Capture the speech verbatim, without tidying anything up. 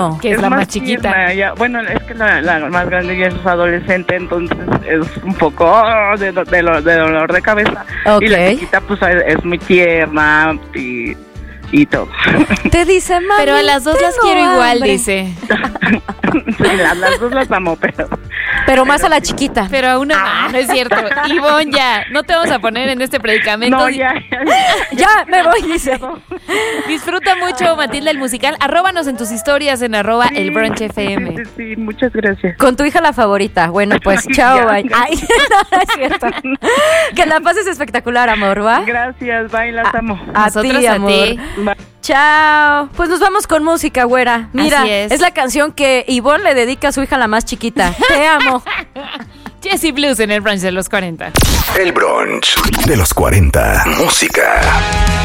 Que es, es la más, más chiquita. Tierna, ya, bueno, es que la, la más grande ya es adolescente, entonces es un poco oh, de, de, de, de dolor de cabeza. Okay. Y la chiquita pues es muy tierna y, y todo. Te dice, mami, pero a las dos las quiero hambre. igual, dice. Sí, las, las dos las amo, pero... Pero más a la chiquita. Pero a una ah. no es cierto. Ivonne, ya, no te vamos a poner en este predicamento. No, ya, ya, ya, ya me voy, dice. Disfruta mucho, Matilda, el musical. Arróbanos en tus historias en arroba sí, el brunch F M. Sí, sí, sí, muchas gracias. Con tu hija la favorita. Bueno, pues chao, bye. Ay, no, no es cierto. Que la pases espectacular, amor, ¿va? Gracias, bye, las amo. A, a Nosotros ti, a amor. ti. Bye. Chao. Pues nos vamos con música, güera. Mira, es. es la canción que Ivonne le dedica a su hija la más chiquita. Te amo. Jessie Blues en el brunch de los cuarenta. El brunch de los cuarenta. Música.